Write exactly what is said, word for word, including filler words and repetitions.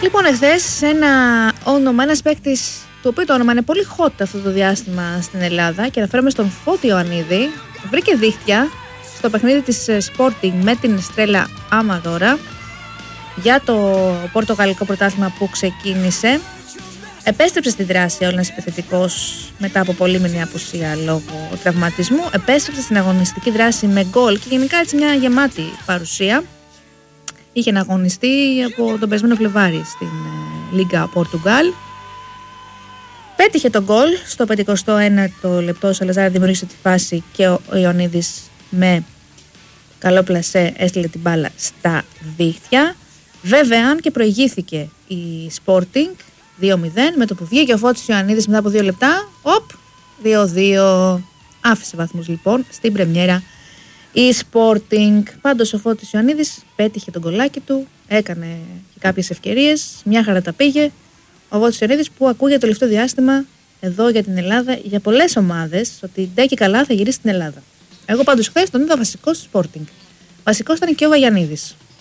Λοιπόν, εχθές ένα όνομα, ένας παίκτης το οποίο το όνομα είναι πολύ hot αυτό το διάστημα στην Ελλάδα και αναφέρομαι στον Φώτη Ιωαννίδη, βρήκε δίχτυα στο παιχνίδι της Sporting με την Στρέλα Αμαδόρα για το πορτογαλικό πρωτάθλημα που ξεκίνησε. Επέστρεψε στη δράση ο Έλληνας επιθετικός μετά από πολύμηνη απουσία λόγω τραυματισμού. Επέστρεψε στην αγωνιστική δράση με γκολ και γενικά έτσι μια γεμάτη παρουσία. Είχε να αγωνιστεί από τον περασμένο Φλεβάρι στην Λίγκα Πορτουγκάλ. Πέτυχε τον γκολ στο πενηκοστό ένατο λεπτό. Ο Σαλαζάρ δημιούργησε τη φάση και ο Ιωαννίδης με καλό πλασέ έστειλε την μπάλα στα δίχτυα. Βέβαια, αν και προηγήθηκε η Sporting δύο μηδέν, με το που βγήκε ο Φώτης Ιωαννίδης μετά από δύο λεπτά, οπ, δύο δύο. Άφησε βαθμούς λοιπόν στην πρεμιέρα η Sporting. Πάντως ο Φώτης Ιωαννίδης πέτυχε τον γκολάκι του, έκανε και κάποιες ευκαιρίες, μια χαρά τα πήγε. Ο Φώτης Ιωαννίδης που ακούγεται το τελευταίο διάστημα εδώ για την Ελλάδα, για πολλές ομάδες, ότι ντε και καλά θα γυρίσει στην Ελλάδα. Εγώ πάντως χθες τον είδα βασικός στη Sporting. Βασικός ήταν και ο Βαγιαννίδης.